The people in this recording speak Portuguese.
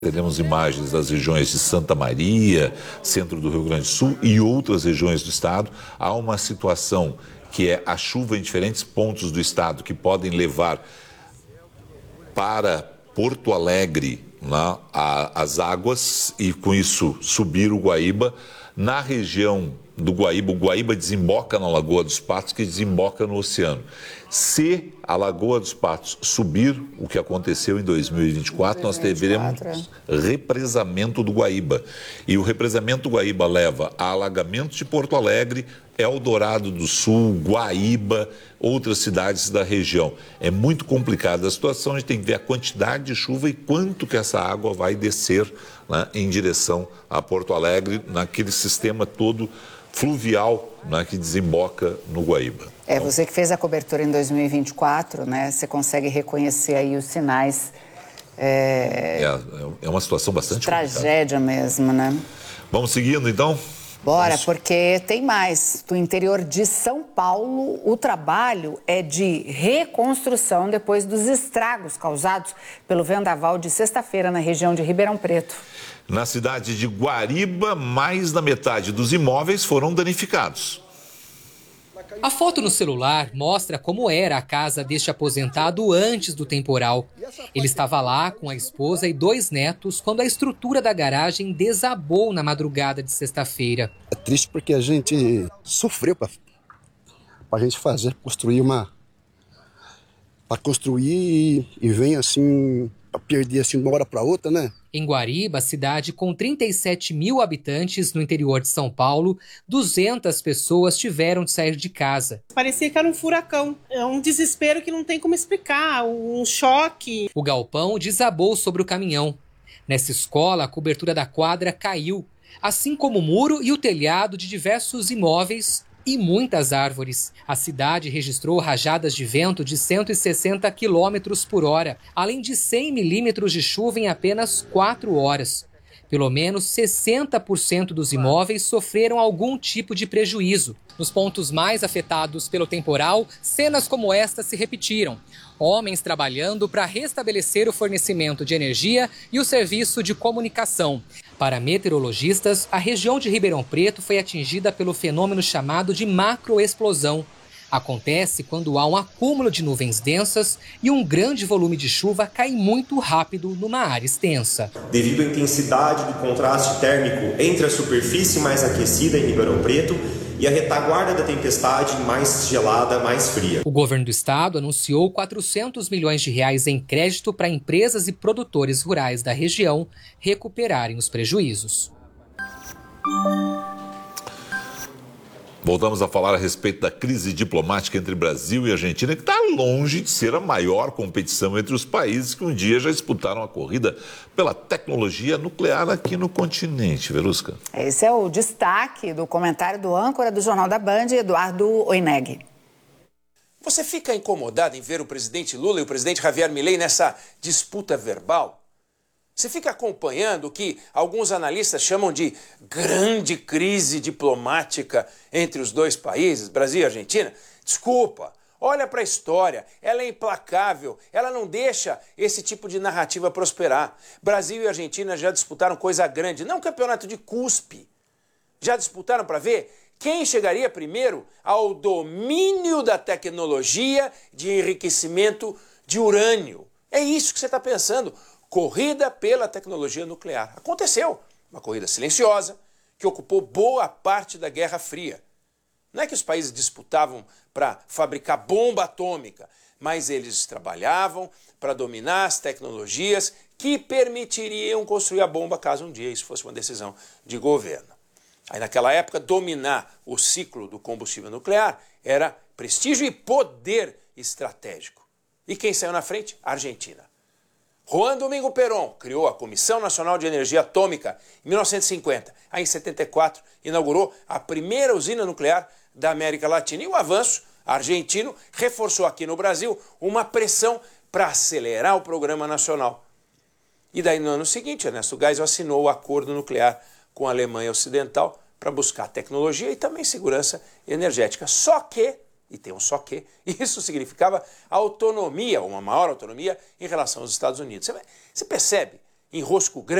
Teremos imagens das regiões de Santa Maria, centro do Rio Grande do Sul e outras regiões do estado. Há uma situação que é a chuva em diferentes pontos do estado que podem levar para Porto Alegre, né, as águas e com isso subir o Guaíba. Na região do Guaíba, o Guaíba desemboca na Lagoa dos Patos, que desemboca no oceano. Se a Lagoa dos Patos subir, o que aconteceu em 2024, nós teremos represamento do Guaíba. E o represamento do Guaíba leva a alagamento de Porto Alegre, Eldorado do Sul, Guaíba, outras cidades da região. É muito complicada a situação, a gente tem que ver a quantidade de chuva e quanto que essa água vai descer, né, em direção a Porto Alegre, naquele sistema todo fluvial, né, que desemboca no Guaíba. Você que fez a cobertura em 2024, né? Você consegue reconhecer aí os sinais. É uma situação bastante tragédia complicada mesmo, né? Vamos seguindo, então? Bora, porque tem mais. Do interior de São Paulo, o trabalho é de reconstrução depois dos estragos causados pelo vendaval de sexta-feira na região de Ribeirão Preto. Na cidade de Guariba, mais da metade dos imóveis foram danificados. A foto no celular mostra como era a casa deste aposentado antes do temporal. Ele estava lá com a esposa e 2 netos quando a estrutura da garagem desabou na madrugada de sexta-feira. É triste porque a gente sofreu para a gente construir para construir e vem assim, para perder assim de uma hora para outra, né? Em Guariba, cidade com 37 mil habitantes no interior de São Paulo, 200 pessoas tiveram de sair de casa. Parecia que era um furacão, é um desespero que não tem como explicar, um choque. O galpão desabou sobre o caminhão. Nessa escola, a cobertura da quadra caiu, assim como o muro e o telhado de diversos imóveis e muitas árvores. A cidade registrou rajadas de vento de 160 km por hora, além de 100 milímetros de chuva em apenas 4 horas. Pelo menos 60% dos imóveis sofreram algum tipo de prejuízo. Nos pontos mais afetados pelo temporal, cenas como esta se repetiram. Homens trabalhando para restabelecer o fornecimento de energia e o serviço de comunicação. Para meteorologistas, a região de Ribeirão Preto foi atingida pelo fenômeno chamado de macroexplosão. Acontece quando há um acúmulo de nuvens densas e um grande volume de chuva cai muito rápido numa área extensa. Devido à intensidade do contraste térmico entre a superfície mais aquecida em Ribeirão Preto e a retaguarda da tempestade mais gelada, mais fria. O governo do estado anunciou R$400 milhões em crédito para empresas e produtores rurais da região recuperarem os prejuízos. Voltamos a falar a respeito da crise diplomática entre Brasil e Argentina, que está longe de ser a maior competição entre os países que um dia já disputaram a corrida pela tecnologia nuclear aqui no continente. Verusca. Esse é o destaque do comentário do âncora do Jornal da Band, Eduardo Oineg. Você fica incomodado em ver o presidente Lula e o presidente Javier Milei nessa disputa verbal? Você fica acompanhando o que alguns analistas chamam de grande crise diplomática entre os dois países, Brasil e Argentina? Desculpa, olha para a história, ela é implacável, ela não deixa esse tipo de narrativa prosperar. Brasil e Argentina já disputaram coisa grande, não campeonato de cuspe. Já disputaram para ver quem chegaria primeiro ao domínio da tecnologia de enriquecimento de urânio. É isso que você está pensando. Corrida pela tecnologia nuclear. Aconteceu. Uma corrida silenciosa que ocupou boa parte da Guerra Fria. Não é que os países disputavam para fabricar bomba atômica, mas eles trabalhavam para dominar as tecnologias que permitiriam construir a bomba caso um dia isso fosse uma decisão de governo. Aí naquela época, dominar o ciclo do combustível nuclear era prestígio e poder estratégico. E quem saiu na frente? A Argentina. Juan Domingo Perón criou a Comissão Nacional de Energia Atômica em 1950. Aí, em 74, inaugurou a primeira usina nuclear da América Latina. E o avanço argentino reforçou aqui no Brasil uma pressão para acelerar o programa nacional. E daí, no ano seguinte, Ernesto Geisel assinou o acordo nuclear com a Alemanha Ocidental para buscar tecnologia e também segurança energética. Só que, e tem um só que, isso significava autonomia, uma maior autonomia em relação aos Estados Unidos. Você percebe enrosco grande.